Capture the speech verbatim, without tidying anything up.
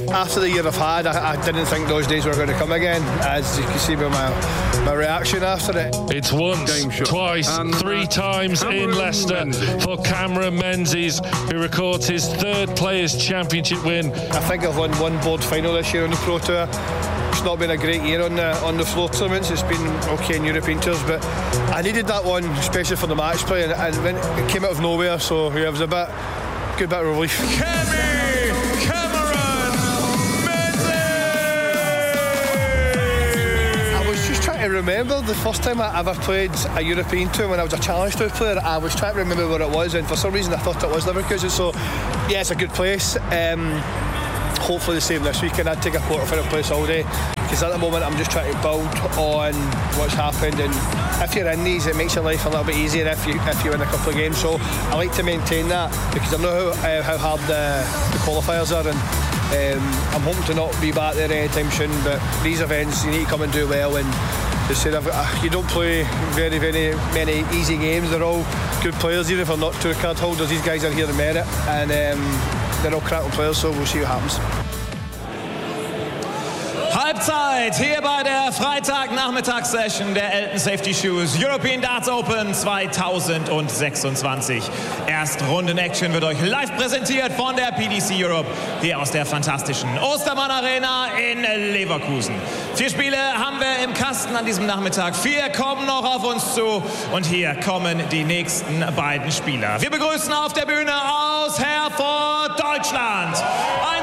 after the year I've had, I, I didn't think those days were going to come again, as you can see by my, my reaction after it. It's once, twice, and, three uh, times Cameron in Leicester Menzies. For Cameron Menzies, who records his third Players' Championship win. I think I've won one board final this year on the Pro Tour. It's not been a great year on the on the floor tournaments. It's been okay in European tours, but I needed that one, especially for the match play, and, and when it came out of nowhere, so yeah, it was a bit, good bit of relief. Kemi Cameron Menzies! I was just trying to remember the first time I ever played a European tour when I was a Challenge Tour player. I was trying to remember where it was, and for some reason I thought it was Leverkusen. So yeah, it's a good place. Um, Hopefully the same this weekend. I'd take a quarter-final place all day, because at the moment I'm just trying to build on what's happened, and if you're in these it makes your life a little bit easier if you if you win a couple of games. So I like to maintain that, because I know how, uh, how hard the, the qualifiers are, and um, I'm hoping to not be back there anytime soon. But these events you need to come and do well, and they said uh, you don't play very very many easy games. They're all good players, even if they're not tour card holders. These guys are here to merit, and um, they're all cracking players, so we'll see what happens. Halbzeit hier bei der Freitagnachmittagssession der Elton Safety Shoes European Darts Open zwanzig sechsundzwanzig. Erstrunden-Action wird euch live präsentiert von der P D C Europe hier aus der fantastischen Ostermann Arena in Leverkusen. Vier Spiele haben wir im Kasten an diesem Nachmittag. Vier kommen noch auf uns zu, und hier kommen die nächsten beiden Spieler. Wir begrüßen auf der Bühne aus Herford, Deutschland. Ein